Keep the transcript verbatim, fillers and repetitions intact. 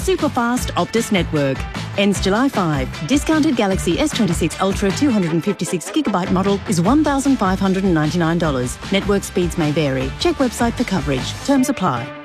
super-fast Optus network. Ends July fifth. Discounted Galaxy S twenty-six Ultra two hundred fifty-six gigabyte model is one thousand five hundred ninety-nine dollars. Network speeds may vary. Check website for coverage. Terms apply.